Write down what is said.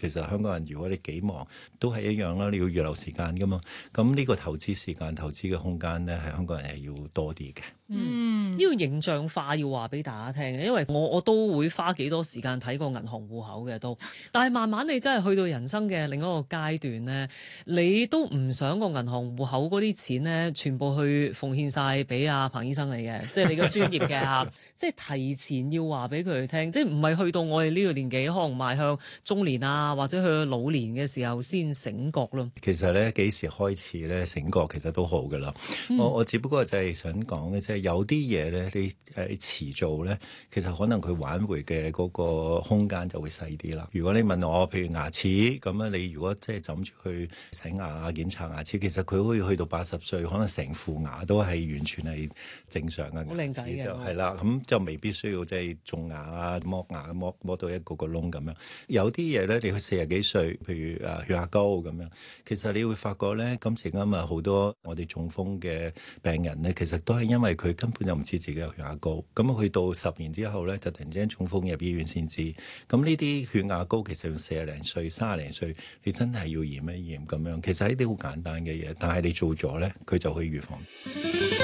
其實香港人如果你幾忙，都係一樣啦，你要預留時間噶嘛。咁呢個投資時間、投資嘅空間咧，係香港人係要多啲嘅。 呢個形象化要話俾大家聽嘅，因為我都會花幾多時間睇個銀行戶口嘅都，但係慢慢你真係去到人生嘅另一個階段咧，你都唔想個銀行戶口嗰啲錢咧，全部去奉獻晒俾阿彭醫生嚟嘅，即係你個專業嘅即係提前要話俾佢哋聽，即係唔係去到我哋呢個年紀，可能邁向中年啊，或者去到老年嘅時候先醒覺咯。 其實咧幾時開始咧醒覺其實都好噶啦。我只不過就係想講嘅即係有啲嘢咧，你遲做咧，其實可能佢挽回嘅嗰個空間就會細啲啦。如果你問我，譬如牙齒咁樣，你如果即係枕住去洗牙檢查牙齒，其實佢可以去到80歲，可能成副牙都係完全係正常嘅。 好靚仔嘅就係啦，咁就未必需要即係種牙啊、剝牙、剝到一個窿咁樣。有啲嘢咧，你去40幾歲，譬如血壓高咁樣，其實你會發覺咧，今時今日好多我哋中風嘅病人咧，其實都係因為佢根本就唔知自己有血壓高，咁去到10年之後咧，就突然之間中風入醫院先知。咁呢啲血壓高其實用40零歲、30零歲，你真係要驗一驗咁樣。其實係一啲好簡單嘅嘢，但係你做咗咧，佢就可以預防。